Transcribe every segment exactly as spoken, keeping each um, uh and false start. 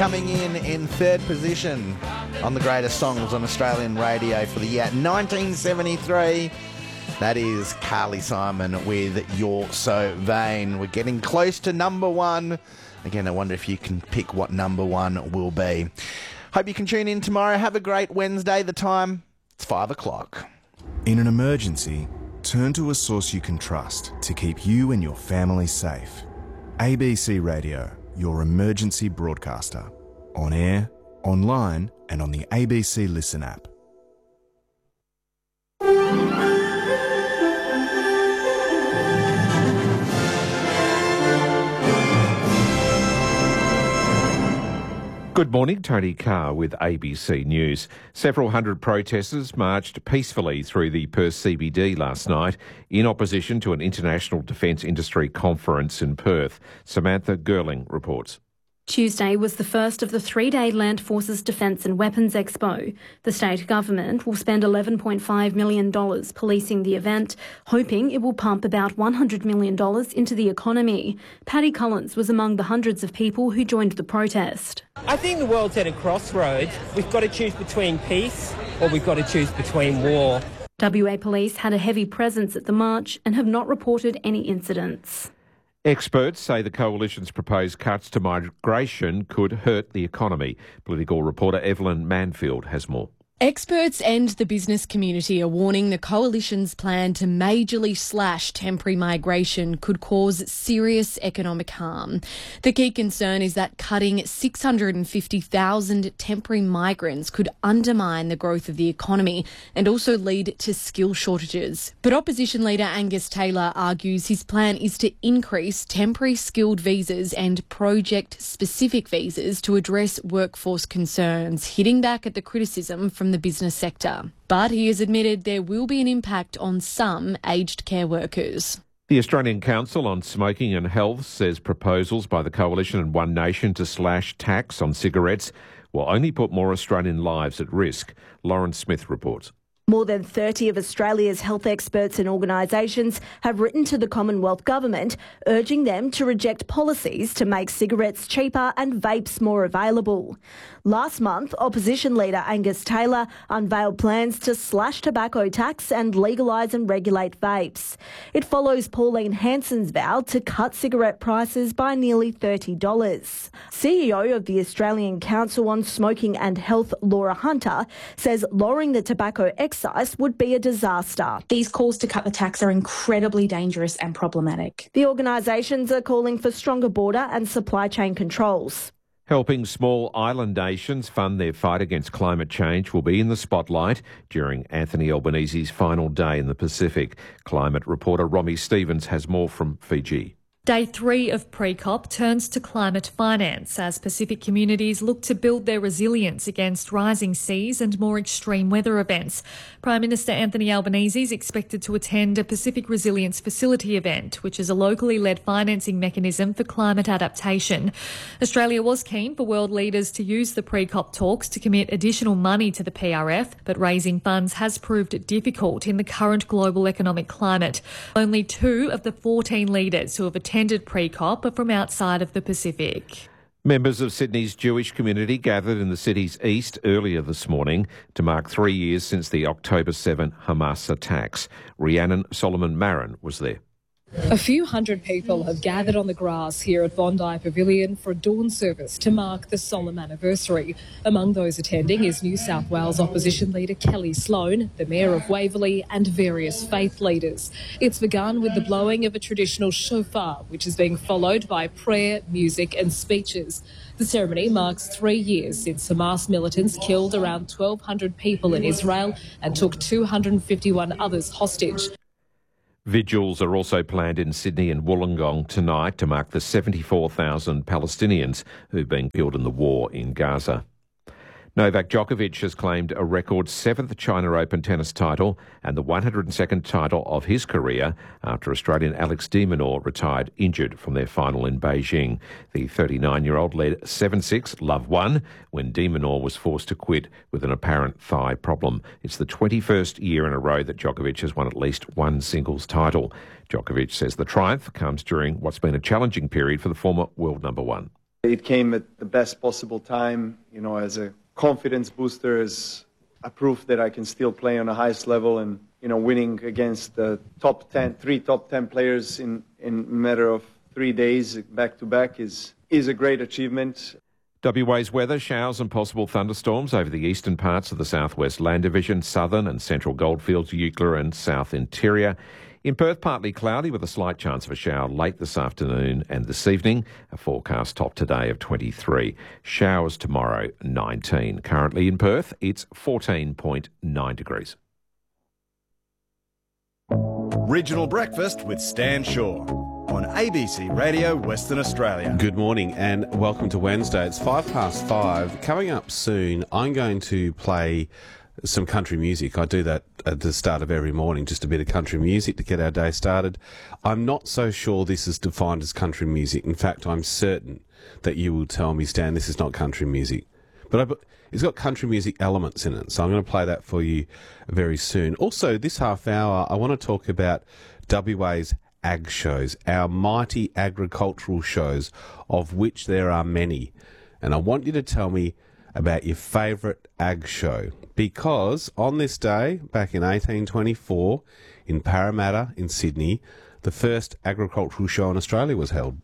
Coming in in third position on the greatest songs on Australian radio for the year nineteen seventy-three. That is Carly Simon with You're So Vain. We're getting close to number one. Again, I wonder if you can pick what number one will be. Hope you can tune in tomorrow. Have a great Wednesday. The time, it's five o'clock. In an emergency, turn to a source you can trust to keep you and your family safe. A B C Radio, your emergency broadcaster. On air, online and on the A B C Listen app. Good morning, Tony Carr with A B C News. Several hundred protesters marched peacefully through the Perth C B D last night in opposition to an international defence industry conference in Perth. Samantha Gerling reports. Tuesday was the first of the three-day Land Forces Defence and Weapons Expo. The state government will spend eleven point five million dollars policing the event, hoping it will pump about one hundred million dollars into the economy. Paddy Collins was among the hundreds of people who joined the protest. I think the world's at a crossroads. We've got to choose between peace or we've got to choose between war. W A Police had a heavy presence at the march and have not reported any incidents. Experts say the Coalition's proposed cuts to migration could hurt the economy. Political reporter Evelyn Manfield has more. Experts and the business community are warning the Coalition's plan to majorly slash temporary migration could cause serious economic harm. The key concern is that cutting six hundred fifty thousand temporary migrants could undermine the growth of the economy and also lead to skill shortages. But opposition leader Angus Taylor argues his plan is to increase temporary skilled visas and project-specific visas to address workforce concerns, hitting back at the criticism from the business sector. But he has admitted there will be an impact on some aged care workers. The Australian Council on Smoking and Health says proposals by the Coalition and One Nation to slash tax on cigarettes will only put more Australian lives at risk. Lauren Smith reports. More than thirty of Australia's health experts and organisations have written to the Commonwealth Government urging them to reject policies to make cigarettes cheaper and vapes more available. Last month, opposition leader Angus Taylor unveiled plans to slash tobacco tax and legalise and regulate vapes. It follows Pauline Hanson's vow to cut cigarette prices by nearly thirty dollars. C E O of the Australian Council on Smoking and Health, Laura Hunter, says lowering the tobacco excise would be a disaster. These calls to cut the tax are incredibly dangerous and problematic. The organisations are calling for stronger border and supply chain controls. Helping small island nations fund their fight against climate change will be in the spotlight during Anthony Albanese's final day in the Pacific. Climate reporter Romy Stevens has more from Fiji. Day three of pre-COP turns to climate finance as Pacific communities look to build their resilience against rising seas and more extreme weather events. Prime Minister Anthony Albanese is expected to attend a Pacific Resilience Facility event, which is a locally led financing mechanism for climate adaptation. Australia was keen for world leaders to use the pre-COP talks to commit additional money to the P R F, but raising funds has proved difficult in the current global economic climate. Only two of the fourteen leaders who have attended attended pre-COP are from outside of the Pacific. Members of Sydney's Jewish community gathered in the city's east earlier this morning to mark three years since the October seventh Hamas attacks. Rhiannon Solomon-Marin was there. A few hundred people have gathered on the grass here at Bondi Pavilion for a dawn service to mark the solemn anniversary. Among those attending is New South Wales opposition leader Kelly Sloan, the Mayor of Waverley and various faith leaders. It's begun with the blowing of a traditional shofar, which is being followed by prayer, music and speeches. The ceremony marks three years since Hamas militants killed around twelve hundred people in Israel and took two hundred fifty-one others hostage. Vigils are also planned in Sydney and Wollongong tonight to mark the seventy-four thousand Palestinians who've been killed in the war in Gaza. Novak Djokovic has claimed a record seventh China Open tennis title and the one hundred second title of his career after Australian Alex de Minaur retired injured from their final in Beijing. The thirty-nine-year-old led seven six, love one, when de Minaur was forced to quit with an apparent thigh problem. It's the twenty-first year in a row that Djokovic has won at least one singles title. Djokovic says the triumph comes during what's been a challenging period for the former world number one. It came at the best possible time, you know, as a confidence booster, as a proof that I can still play on the highest level, and, you know, winning against the top ten, three top ten players in, in a matter of three days back to back is, is a great achievement. W A's weather, showers and possible thunderstorms over the eastern parts of the Southwest Land Division, southern and central goldfields, Eucla and south interior. In Perth, partly cloudy with a slight chance of a shower late this afternoon and this evening. A forecast top today of twenty-three. Showers tomorrow, nineteen. Currently in Perth, it's fourteen point nine degrees. Regional Breakfast with Stan Shaw on A B C Radio Western Australia. Good morning and welcome to Wednesday. It's five past five. Coming up soon, I'm going to play some country music. I do that at the start of every morning, just a bit of country music to get our day started. I'm not so sure this is defined as country music. In fact, I'm certain that you will tell me, Stan, this is not country music. But I, it's got country music elements in it, so I'm going to play that for you very soon. Also, this half hour, I want to talk about W A's ag shows, our mighty agricultural shows, of which there are many. And I want you to tell me about your favourite ag show, because on this day, back in eighteen twenty-four, in Parramatta in Sydney, the first agricultural show in Australia was held.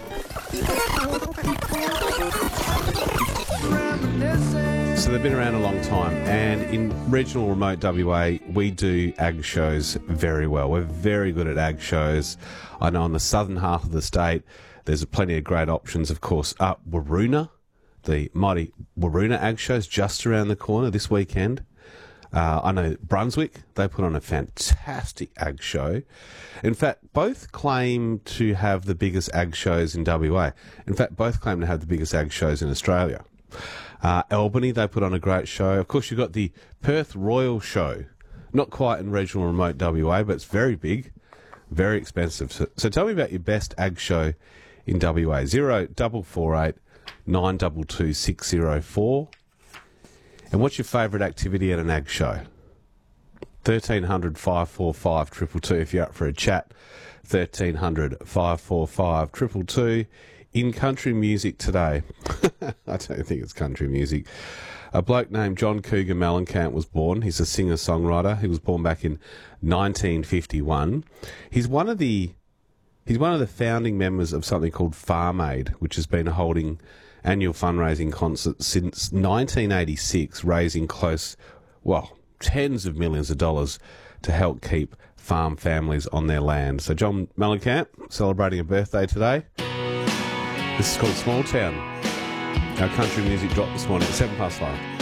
So they've been around a long time, and in regional remote W A, we do ag shows very well. We're very good at ag shows. I know on the southern half of the state, there's plenty of great options, of course. Uh, Waroona, the mighty Waroona ag show's just around the corner this weekend. Uh, I know Brunswick, they put on a fantastic ag show. In fact, both claim to have the biggest ag shows in W A. In fact, both claim to have the biggest ag shows in Australia. Uh, Albany, they put on a great show. Of course, you've got the Perth Royal Show. Not quite in regional remote W A, but it's very big, very expensive. So, so tell me about your best ag show in W A. zero four four eight nine two two six zero four. And what's your favourite activity at an ag show? thirteen hundred five four five two two two if you're up for a chat. thirteen hundred five four five two two two. In country music today, I don't think it's country music, a bloke named John Cougar Mellencamp was born. He's a singer-songwriter. He was born back in nineteen fifty-one. He's one of the he's one of the founding members of something called Farm Aid, which has been holding annual fundraising concerts since nineteen eighty-six, raising close, well, tens of millions of dollars to help keep farm families on their land. So John Mellencamp, celebrating a birthday today. This is called Small Town. Our country music dropped this morning at seven past five.